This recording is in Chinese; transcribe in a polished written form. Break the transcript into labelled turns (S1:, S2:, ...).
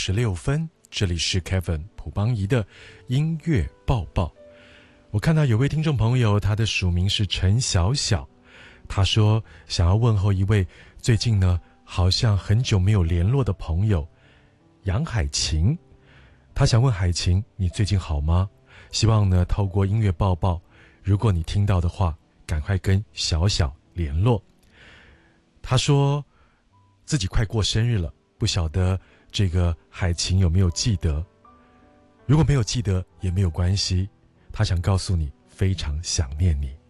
S1: 9:56，这里是 Kevin 朴邦仪的音乐报报。我看到有位听众朋友，他的署名是陈小小，他说想要问候一位最近呢好像很久没有联络的朋友杨海晴。他想问海晴，你最近好吗？希望呢透过音乐报报，如果你听到的话，赶快跟小小联络。他说自己快过生日了，不晓得这个海晴有没有记得。如果没有记得也没有关系，他想告诉你非常想念你。